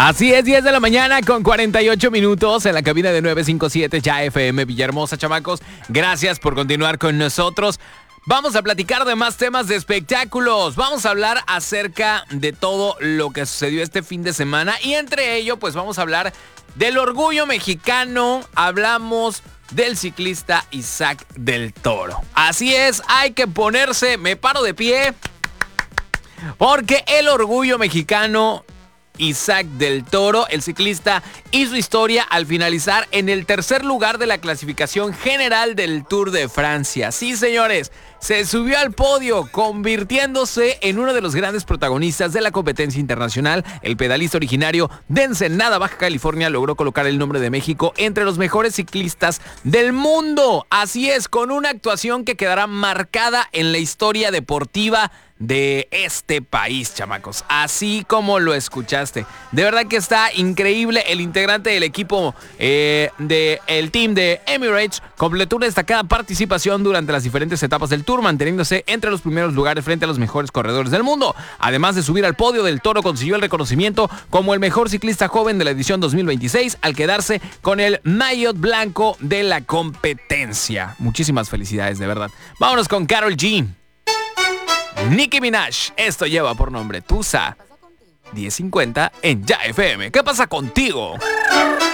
Así es, 10 de la mañana con 48 minutos en la cabina de 957 Ya FM Villahermosa, chamacos. Gracias por continuar con nosotros. Vamos a platicar de más temas de espectáculos. Vamos a hablar acerca de todo lo que sucedió este fin de semana. Y entre ello, pues vamos a hablar del orgullo mexicano. Hablamos del ciclista Isaac del Toro. Así es, hay que ponerse, me paro de pie, porque el orgullo mexicano Isaac del Toro, el ciclista, hizo historia al finalizar en el tercer lugar de la clasificación general del Tour de Francia. Sí, señores, se subió al podio, convirtiéndose en uno de los grandes protagonistas de la competencia internacional. El pedalista originario de Ensenada, Baja California, logró colocar el nombre de México entre los mejores ciclistas del mundo. Así es, con una actuación que quedará marcada en la historia deportiva de este país, chamacos, así como lo escuchaste. De verdad que está increíble. El integrante del equipo del team de Emirates completó una destacada participación durante las diferentes etapas del Tour, manteniéndose entre los primeros lugares frente a los mejores corredores del mundo. Además de subir al podio, del Toro consiguió el reconocimiento como el mejor ciclista joven de la edición 2026 al quedarse con el maillot blanco de la competencia. Muchísimas felicidades, de verdad. Vámonos con Karol G, Nicki Minaj. Esto lleva por nombre Tusa. 10:50 en Ya FM. ¿Qué pasa contigo?